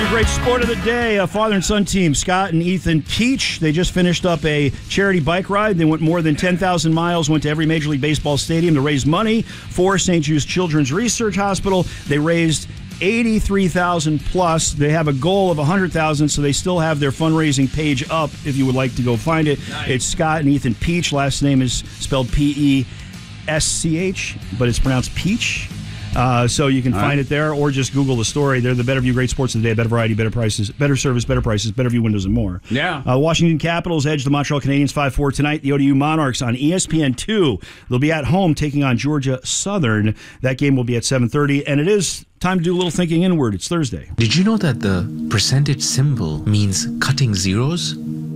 Great sport of the day, a father and son team, Scott and Ethan Peach. They just finished up a charity bike ride. They went more than 10,000 miles, went to every Major League Baseball stadium to raise money for St. Jude's Children's Research Hospital. They raised $83,000 plus. They have a goal of $100,000, so they still have their fundraising page up if you would like to go find it. Nice. It's Scott and Ethan Peach. Last name is spelled Pesch, but it's pronounced Peach. So you can find it there, or just Google the story. They're the Better View Great Sports of the Day. Better variety, better prices, better service, better prices, Better View Windows, and more. Yeah. Washington Capitals edge the Montreal Canadiens 5-4 tonight. The ODU Monarchs on ESPN2. They'll be at home taking on Georgia Southern. That game will be at 7:30, and it is time to do a little thinking inward. It's Thursday. Did you know that the percentage symbol means cutting zeros?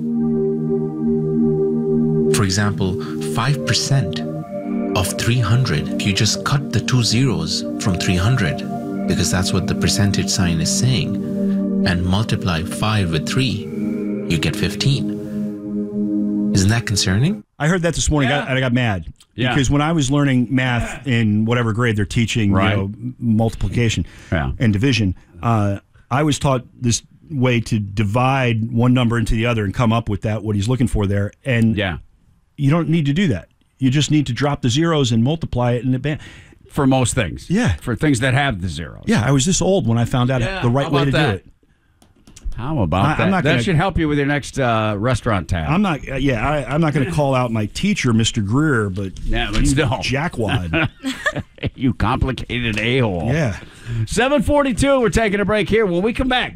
For example, 5% of 300, if you just cut the 2 zeros from 300, because that's what the percentage sign is saying, and multiply 5 with 3, you get 15. Isn't that concerning? I heard that this morning, and I got mad. Yeah. Because when I was learning math in whatever grade they're teaching, multiplication and division, I was taught this way to divide one number into the other and come up with that, what he's looking for there. And you don't need to do that. You just need to drop the zeros and multiply it in advance. For most things. Yeah. For things that have the zeros. Yeah, I was this old when I found out the right way to do it. How about that? That should help you with your next restaurant tab. I'm not going to call out my teacher, Mr. Greer, but jackwad. You complicated a-hole. Yeah. 7:42, we're taking a break here. When we come back,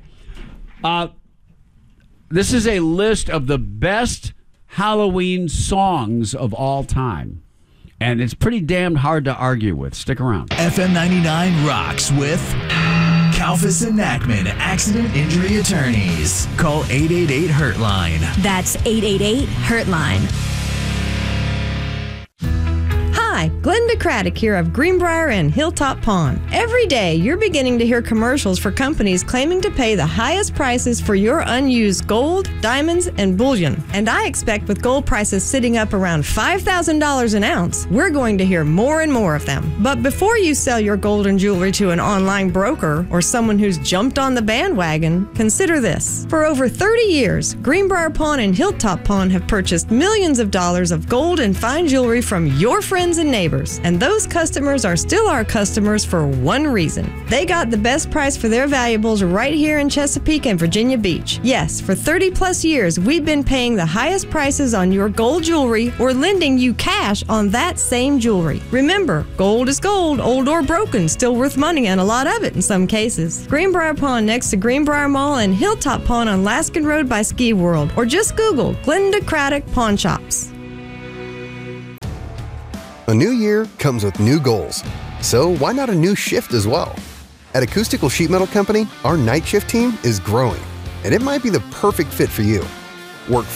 this is a list of the best Halloween songs of all time. And it's pretty damn hard to argue with. Stick around. FM 99 rocks with Kalfas and Nachman Accident Injury Attorneys. Call 888-HURT-LINE. That's 888-HURT-LINE. Hi, Glenda Craddock here of Greenbrier and Hilltop Pawn. Every day, you're beginning to hear commercials for companies claiming to pay the highest prices for your unused gold, diamonds, and bullion. And I expect with gold prices sitting up around $5,000 an ounce, we're going to hear more and more of them. But before you sell your gold and jewelry to an online broker or someone who's jumped on the bandwagon, consider this. For over 30 years, Greenbrier Pawn and Hilltop Pawn have purchased millions of dollars of gold and fine jewelry from your friends and neighbors, and those customers are still our customers for one reason. They got the best price for their valuables right here in Chesapeake and Virginia Beach. Yes, for 30 plus years, we've been paying the highest prices on your gold jewelry or lending you cash on that same jewelry. Remember, gold is gold, old or broken, still worth money and a lot of it in some cases. Greenbrier Pawn next to Greenbrier Mall and Hilltop Pawn on Laskin Road by Ski World, or just Google Glenda Craddock Pawn Shops. A new year comes with new goals, so why not a new shift as well? At Acoustical Sheet Metal Company, our night shift team is growing, and it might be the perfect fit for you. Work